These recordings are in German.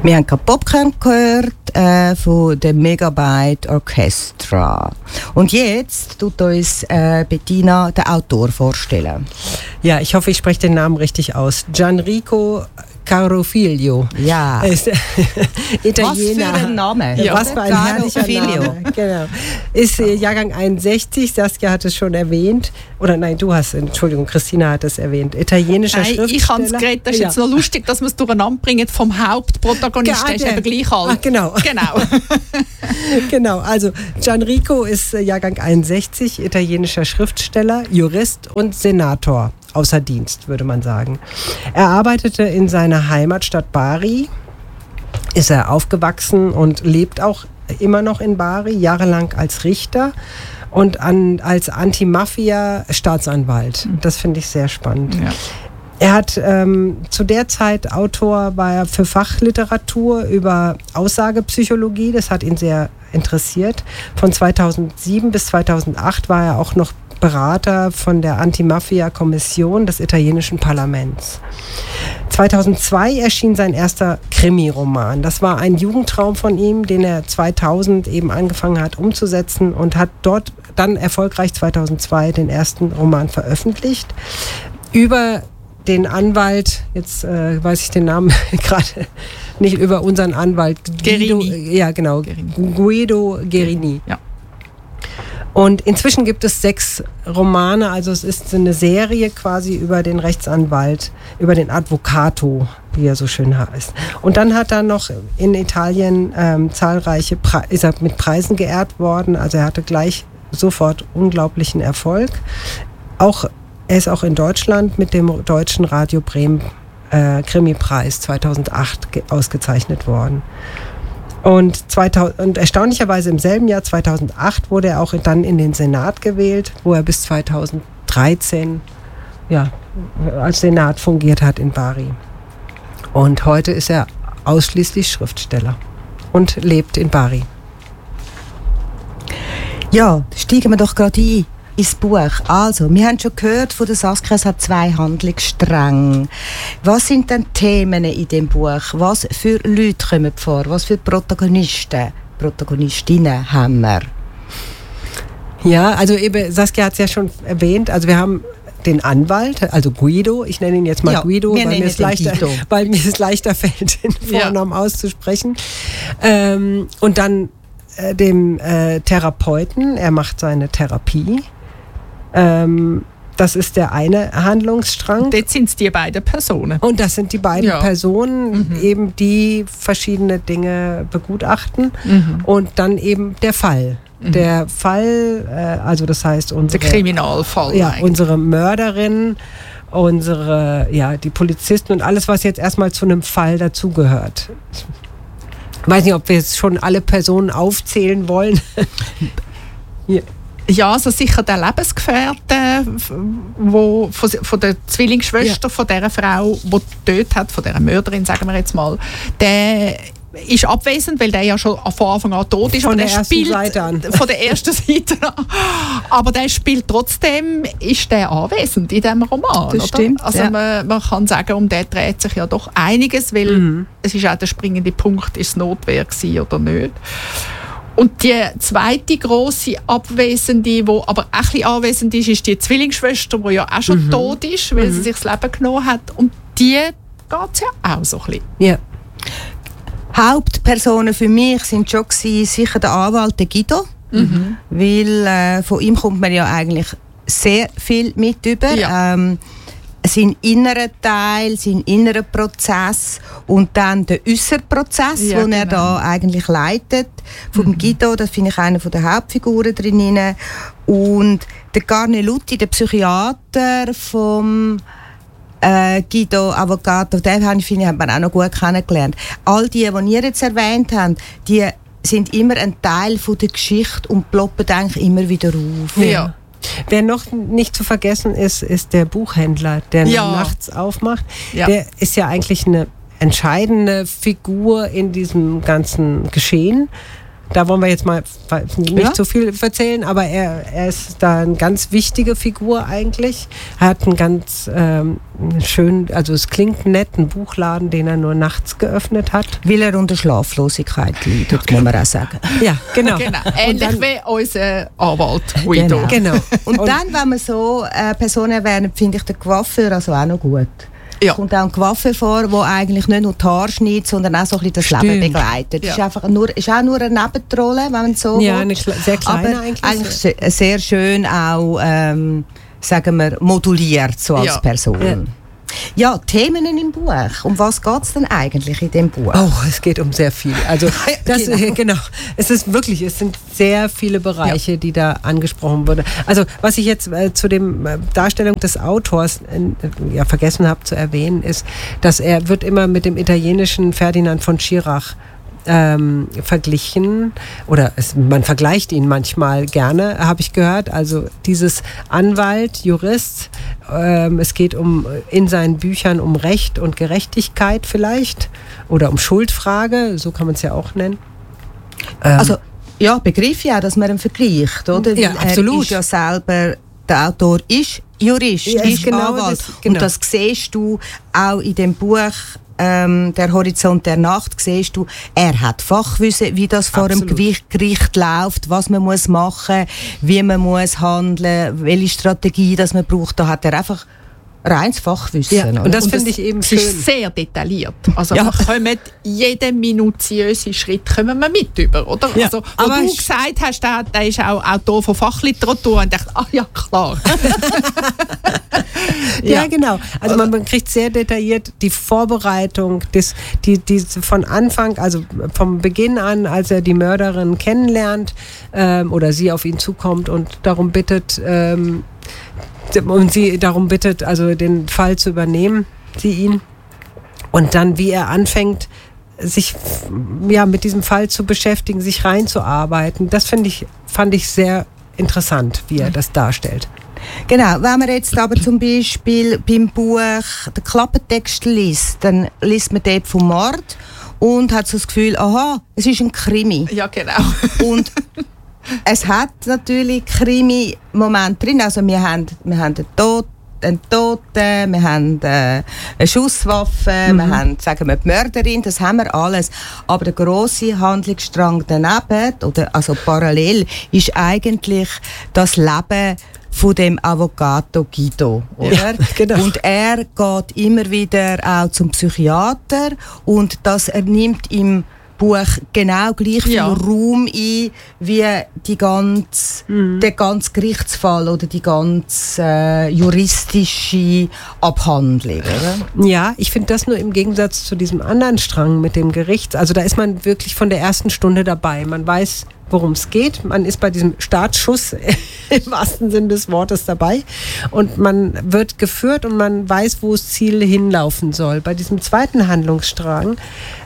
Wir haben gerade Popcorn gehört von der Megabyte Orchestra. Und jetzt tut uns Bettina den Autor vorstellen. Ja, ich hoffe, ich spreche den Namen richtig aus. Gianrico Carofiglio. Ja. Ist Italiener. Was für ein Name. Ja, was für ein herrlicher Name. Genau. Ist Jahrgang 61, Saskia hat es schon erwähnt. Oder nein, Entschuldigung, Christina hat es erwähnt. Italienischer Schriftsteller. Ich habe es geredet, das ist jetzt noch lustig, dass wir es durcheinander bringen vom Hauptprotagonisten, der ist eben gleich alt. Ach, genau. Genau, also Gianrico ist Jahrgang 61, italienischer Schriftsteller, Jurist und Senator. Außer Dienst, würde man sagen. Er arbeitete in seiner Heimatstadt Bari, ist er aufgewachsen und lebt auch immer noch in Bari, jahrelang als Richter und als Anti-Mafia-Staatsanwalt. Das finde ich sehr spannend. Ja. Er hat zu der Zeit war er für Fachliteratur über Aussagepsychologie, das hat ihn sehr interessiert. Von 2007 bis 2008 war er auch noch Berater von der Anti-Mafia-Kommission des italienischen Parlaments. 2002 erschien sein erster Krimi-Roman. Das war ein Jugendtraum von ihm, den er 2000 eben angefangen hat umzusetzen und hat dort dann erfolgreich 2002 den ersten Roman veröffentlicht. Über den Anwalt, jetzt weiß ich den Namen gerade nicht, über unseren Anwalt Guido Guerini. Ja. Und inzwischen gibt es 6 Romane, also es ist eine Serie quasi über den Rechtsanwalt, über den Avvocato, wie er so schön heißt. Und dann hat er noch in Italien ist er mit Preisen geehrt worden, also er hatte gleich sofort unglaublichen Erfolg. Er ist auch in Deutschland mit dem Deutschen Radio Bremen Krimi-Preis 2008 ausgezeichnet worden. Und erstaunlicherweise im selben Jahr 2008 wurde er auch dann in den Senat gewählt, wo er bis 2013 als Senat fungiert hat in Bari. Und heute ist er ausschließlich Schriftsteller und lebt in Bari. Ja, steigen wir doch gerade ein ins Buch. Also, wir haben schon gehört von der Saskia, es hat 2 Handlungsstränge. Was sind denn Themen in dem Buch? Was für Leute kommen vor? Was für Protagonistinnen haben wir? Ja, also eben, Saskia hat es ja schon erwähnt, also wir haben den Anwalt, also Guido, ich nenne ihn jetzt mal Guido, weil mir es leichter fällt, den Vornamen auszusprechen. Und dann dem Therapeuten, er macht seine Therapie. Das ist der eine Handlungsstrang. Und jetzt sind es die beiden Personen. Und das sind die beiden Personen, eben die verschiedene Dinge begutachten. Und dann eben der Fall. Der Fall, also das heißt der Kriminalfall. Ja, unsere Mörderin, die Polizisten und alles, was jetzt erstmal zu einem Fall dazugehört. Ich weiß nicht, ob wir jetzt schon alle Personen aufzählen wollen. Ja, also sicher der Lebensgefährte von der Zwillingsschwester von dieser Frau, die getötet hat, von dieser Mörderin, sagen wir jetzt mal, der ist abwesend, weil der ja schon von Anfang an tot ist. Von der ersten Seite an. Von der ersten Seite an. Aber der spielt trotzdem, ist der anwesend in diesem Roman. Das stimmt. Also man kann sagen, um den dreht sich ja doch einiges, weil es ist auch der springende Punkt, ist es Notwehr gewesen oder nicht. Und die zweite grosse Abwesende, die aber auch ein bisschen anwesend ist die Zwillingsschwester, die ja auch schon tot ist, weil sie sich das Leben genommen hat. Und die geht es ja auch so ein bisschen. Ja. Hauptpersonen für mich sind schon sicher der Anwalt, der Guido. Weil von ihm kommt man ja eigentlich sehr viel mit über. Ja. Sein innerer Teil, sein innerer Prozess und dann der äußere Prozess, den er da eigentlich leitet. Vom Guido, das finde ich einer der Hauptfiguren drin. Und der Carnelutti, der Psychiater vom Guido Avvocato, den hat man auch noch gut kennengelernt. All die ihr jetzt erwähnt habt, die sind immer ein Teil von der Geschichte und ploppen eigentlich immer wieder auf. Ja. Wer noch nicht zu vergessen ist, ist der Buchhändler, der nachts aufmacht. Ja. Der ist ja eigentlich eine entscheidende Figur in diesem ganzen Geschehen. Da wollen wir jetzt mal nicht so viel erzählen, aber er ist da eine ganz wichtige Figur eigentlich. Er hat einen ganz schönen, also es klingt nett, einen Buchladen, den er nur nachts geöffnet hat. Weil er unter Schlaflosigkeit leidet, muss man auch sagen. Ja, genau. Ähnlich wie unser Anwalt Guido. Genau. Und dann, wenn man so Personen erwähnt, finde ich den Coiffeur also auch noch gut. Ja. Es kommt auch ein Coiffeur vor, der eigentlich nicht nur die Haare schneidet, sondern auch so ein bisschen das Leben begleitet. Ja. Ist auch nur eine Nebenrolle, wenn man so Ja, will. eine sehr kleine aber eigentlich. sehr schön auch, sagen wir, moduliert so als Person. Ja, Themen im Buch. Um was geht es denn eigentlich in dem Buch? Oh, es geht um sehr viel. Also genau. Es sind sehr viele Bereiche, die da angesprochen wurden. Also was ich jetzt zu dem Darstellung des Autors vergessen habe zu erwähnen, ist, dass er wird immer mit dem italienischen Ferdinand von Schirach verglichen oder man vergleicht ihn manchmal gerne, habe ich gehört. Also dieses Anwalt, Jurist, es geht in seinen Büchern um Recht und Gerechtigkeit vielleicht oder um Schuldfrage, so kann man es ja auch nennen. Also ja, Begriff ja, dass man ihn vergleicht, oder? Ja, Weil absolut. Er ist ja selber, der Autor ist Jurist, ist genau Anwalt. genau. Und das siehst du auch in dem Buch «Der Horizont der Nacht», siehst du, er hat Fachwissen, wie das vor dem Gericht läuft, was man muss machen, wie man muss handeln, welche Strategie das man braucht. Da hat er einfach reines Fachwissen. Ja, und das finde ich eben schön. Es ist sehr detailliert. Also wir kommen jeden minutiösen Schritt kommen wir mit über, oder? Ja, also, wo du gesagt hast, der ist auch Autor von Fachliteratur und dachte, ja klar. Ja, genau. Also man kriegt sehr detailliert die Vorbereitung, die von Anfang, also vom Beginn an, als er die Mörderin kennenlernt oder sie auf ihn zukommt und darum bittet, also den Fall zu übernehmen, ihn. Und dann, wie er anfängt, sich mit diesem Fall zu beschäftigen, sich reinzuarbeiten. Das fand ich sehr interessant, wie er das darstellt. Genau, wenn man jetzt aber zum Beispiel beim Buch den Klappentext liest, dann liest man dort vom Mord und hat so das Gefühl, aha, es ist ein Krimi. Ja, genau. Und es hat natürlich Krimi-Momente drin. Also wir haben einen Toten, wir haben eine Schusswaffe, wir haben, sagen wir, die Mörderin, das haben wir alles. Aber der grosse Handlungsstrang daneben, also parallel, ist eigentlich das Leben von dem Avvocato Guido, oder? Ja, genau. Und er geht immer wieder auch zum Psychiater und das nimmt im Buch genau gleich viel Raum ein wie der ganze Gerichtsfall oder die ganze juristische Abhandlung. Oder? Ja, ich finde das nur im Gegensatz zu diesem anderen Strang mit dem Gericht. Also da ist man wirklich von der ersten Stunde dabei. Man weiß, worum es geht. Man ist bei diesem Startschuss im wahrsten Sinne des Wortes dabei und man wird geführt und man weiß, wo das Ziel hinlaufen soll. Bei diesem zweiten Handlungsstrang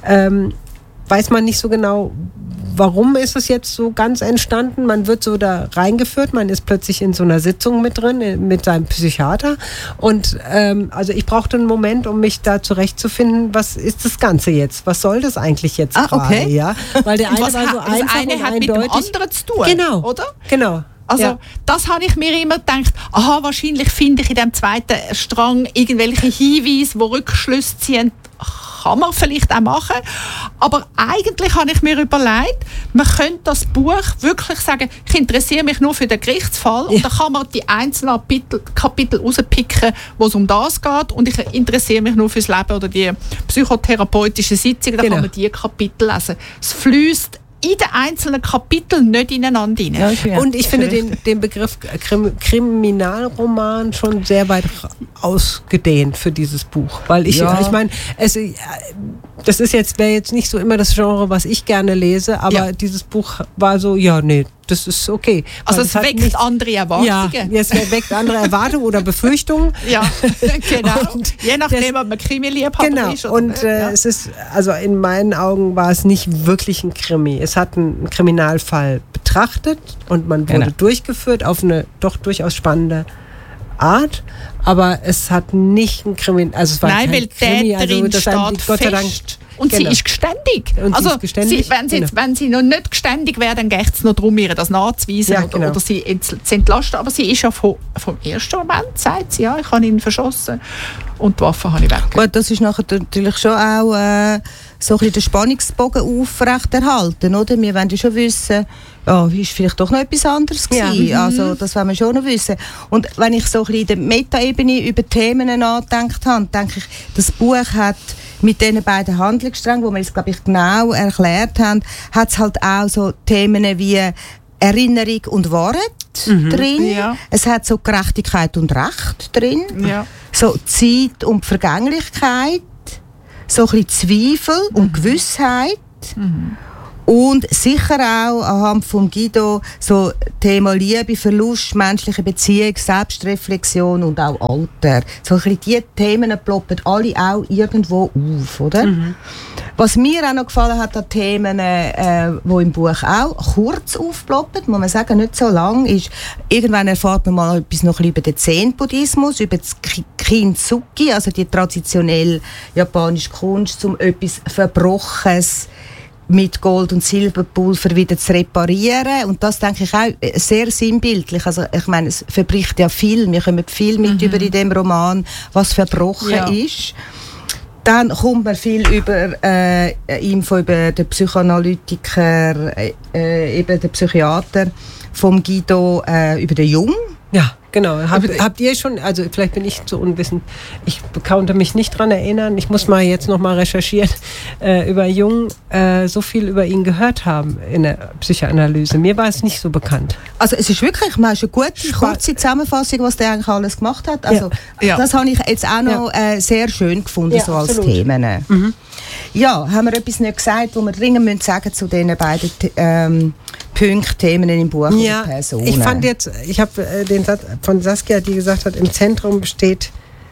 weiß man nicht so genau, warum ist es jetzt so ganz entstanden. Man wird so da reingeführt, man ist plötzlich in so einer Sitzung mit drin, mit seinem Psychiater. Und also ich brauchte einen Moment, um mich da zurechtzufinden, was ist das Ganze jetzt? Was soll das eigentlich jetzt gerade? Okay. Ja? Weil der eine war so das einfach eine und hat eindeutig. mit dem anderen zu tun, Genau, oder? Genau. Also das habe ich mir immer gedacht, wahrscheinlich finde ich in dem zweiten Strang irgendwelche Hinweise, die Rückschlüsse ziehen, kann man vielleicht auch machen. Aber eigentlich habe ich mir überlegt, man könnte das Buch wirklich sagen, ich interessiere mich nur für den Gerichtsfall und dann kann man die einzelnen Kapitel rauspicken, wo es um das geht und ich interessiere mich nur fürs Leben oder die psychotherapeutische Sitzung, dann kann man die Kapitel lesen. Es fließt in den einzelnen Kapiteln nicht ineinander rein. Ja, und ich finde den Begriff Kriminalroman schon sehr weit ausgedehnt für dieses Buch. Weil ich meine, das wäre jetzt nicht so immer das Genre, was ich gerne lese, aber dieses Buch war so, das ist okay. Also es weckt andere Erwartungen. Ja, es weckt andere Erwartungen oder Befürchtungen. Ja, genau. Und je nachdem, ob man Krimi-Liebhaber ist. Oder und es ist, also in meinen Augen war es nicht wirklich ein Krimi. Es hat einen Kriminalfall betrachtet und man wurde durchgeführt auf eine doch durchaus spannende Art, aber es hat nicht ein Krimi, also es war kein weil Krimi, Täterin steht Gott sei Dank, fest Und sie ist geständig. Und also, sie ist geständig. Wenn sie noch nicht geständig wäre, dann geht es noch darum, ihr das nachzuweisen oder sie zu entlasten. Aber sie ist ja vom ersten Moment, sagt sie, ich habe ihn verschossen und die Waffe habe ich weg. Gut, das ist nachher natürlich schon auch so ein bisschen den Spannungsbogen aufrechterhalten, oder? Wir wollen ja schon wissen, wie ist vielleicht doch noch etwas anderes gewesen. Ja. Also das wollen wir schon noch wissen. Und wenn ich so ein bisschen in der Metaebene über Themen nachgedacht habe, denke ich, das Buch hat mit diesen beiden Handlungssträngen, die wir jetzt, glaube ich, genau erklärt haben, hat es halt auch so Themen wie Erinnerung und Wahrheit drin. Ja. Es hat so Gerechtigkeit und Recht drin. Ja. So Zeit und Vergänglichkeit. So ein bisschen Zweifel und Gewissheit. Und sicher auch anhand von Guido so Thema Liebe, Verlust, menschliche Beziehung, Selbstreflexion und auch Alter. So ein bisschen diese Themen ploppen alle auch irgendwo auf, oder? Was mir auch noch gefallen hat an Themen, die im Buch auch kurz aufploppen, muss man sagen, nicht so lang, ist, irgendwann erfährt man mal etwas noch über den Zen-Buddhismus, über das Kintsugi, also die traditionelle japanische Kunst, um etwas Verbrochenes mit Gold- und Silberpulver wieder zu reparieren. Und das denke ich auch sehr sinnbildlich. Also ich meine, es verbricht ja viel. Wir kommen viel mit über in dem Roman, was verbrochen ist. Dann kommt man viel über Info über den Psychoanalytiker, eben den Psychiater vom Guido, über den Jung. Ja, genau. Habt ihr schon, also vielleicht bin ich zu unwissend, ich konnte mich nicht dran erinnern, ich muss mal jetzt noch mal recherchieren, über Jung, so viel über ihn gehört haben in der Psychoanalyse. Mir war es nicht so bekannt. Also es ist wirklich, man ist eine gute, kurze Zusammenfassung, was der eigentlich alles gemacht hat. Also das habe ich jetzt auch noch sehr schön gefunden, so als Themen. Ja, haben wir etwas nicht gesagt, wo wir dringend müssen sagen zu diesen beiden Punkten, Themen im Buch oder Personen? Ich fand jetzt, ich habe den Satz von Saskia, die gesagt hat, im Zentrum steht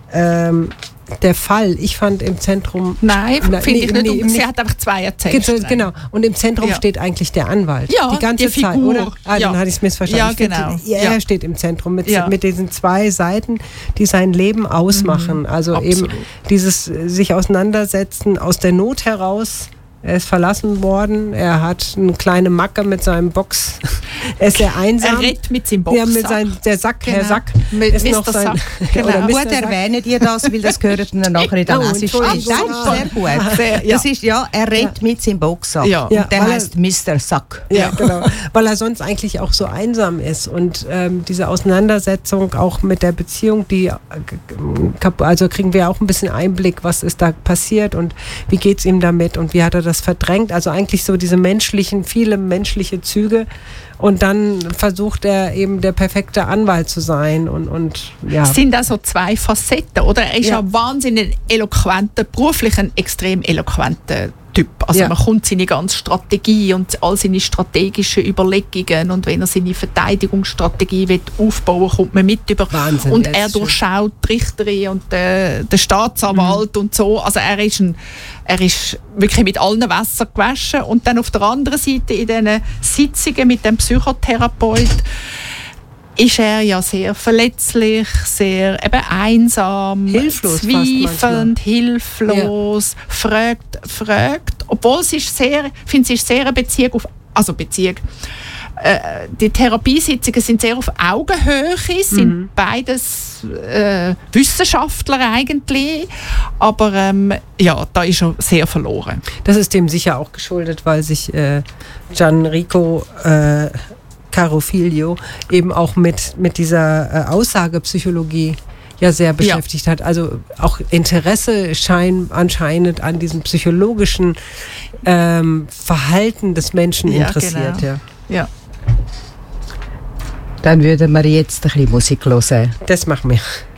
der Fall. Ich fand im Zentrum... Nein, finde ich nicht. Sie hat einfach zwei erzählt. Genau. Und im Zentrum steht eigentlich der Anwalt. Ja, die ganze die Zeit, Figur. Oder? Dann hatte ich es missverstanden. Ja, genau. Er steht im Zentrum mit diesen zwei Seiten, die sein Leben ausmachen. Also absolut. eben dieses sich auseinandersetzen aus der Not heraus. Er ist verlassen worden, er hat eine kleine Macke mit seinem Box. Er ist sehr einsam. Er redet mit seinem Boxsack. Ja, mit seinem, der Sack, genau. Herr Sack. Mit Mr. Sack. Genau. Gut, erwähnen ihr das, weil das gehört dann nachher in der Lesung. Das ist sehr gut. Das ist, er redet mit seinem Boxsack. Ja. Und der heißt Mr. Sack. Ja, genau. Weil er sonst eigentlich auch so einsam ist. Und diese Auseinandersetzung auch mit der Beziehung, also kriegen wir auch ein bisschen Einblick, was ist da passiert und wie geht es ihm damit und wie hat er das verdrängt. Also eigentlich so diese viele menschliche Züge. Und dann versucht er eben der perfekte Anwalt zu sein. Und Es sind also zwei Facetten, oder? Er ist ja wahnsinnig eloquenter, beruflich ein extrem eloquenter Typ. Also man kommt seine ganze Strategie und all seine strategischen Überlegungen und wenn er seine Verteidigungsstrategie aufbauen will, kommt man mit über. Wahnsinn, und er durchschaut die Richterin und den Staatsanwalt und so. Also er ist wirklich mit allen Wassern gewaschen. Und dann auf der anderen Seite in diesen Sitzungen mit dem Psychotherapeut ist er ja sehr verletzlich, sehr eben einsam, hilflos, zweifelnd, hilflos, fragt. Obwohl sie ist sehr eine Beziehung auf, die Therapiesitzungen sind sehr auf Augenhöhe, sind beides Wissenschaftler eigentlich, aber da ist er sehr verloren. Das ist dem sicher auch geschuldet, weil sich Gianrico Carofiglio eben auch mit dieser Aussagepsychologie ja sehr beschäftigt hat. Also auch Interesse anscheinend an diesem psychologischen Verhalten des Menschen interessiert. Genau. Ja. Dann würden wir jetzt ein bisschen Musik hören. Das machen wir.